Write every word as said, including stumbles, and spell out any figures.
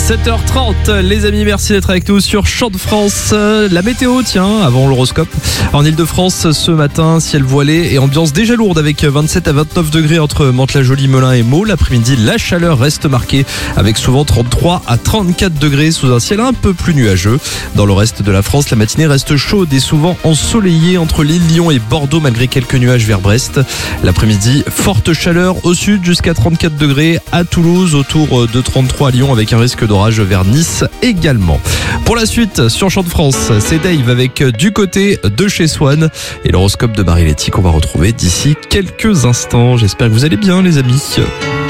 sept heures trente, les amis, merci d'être avec nous sur Chant de France. La météo, tiens, avant l'horoscope. En Ile-de-France, ce matin, ciel voilé et ambiance déjà lourde avec vingt-sept à vingt-neuf degrés entre Mantes-la-Jolie, Melun et Meaux. L'après-midi, la chaleur reste marquée avec souvent trente-trois à trente-quatre degrés sous un ciel un peu plus nuageux. Dans le reste de la France, la matinée reste chaude et souvent ensoleillée entre l'île Lyon et Bordeaux malgré quelques nuages vers Brest. L'après-midi, forte chaleur au sud jusqu'à trente-quatre degrés à Toulouse, autour de trente-trois à Lyon avec un risque d'orage vers Nice également. Pour la suite, sur Chant de France, c'est Dave avec Du côté de chez Swan et l'horoscope de Marie Letty qu'on va retrouver d'ici quelques instants. J'espère que vous allez bien, les amis.